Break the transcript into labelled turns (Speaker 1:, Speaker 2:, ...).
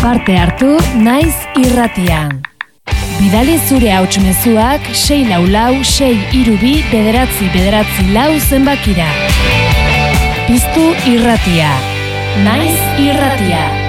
Speaker 1: Parte hartu Naiz irratian. Bidali zure hauts mezuak 644-632-944 zenbakira. Piztu irratia. Naiz irratia.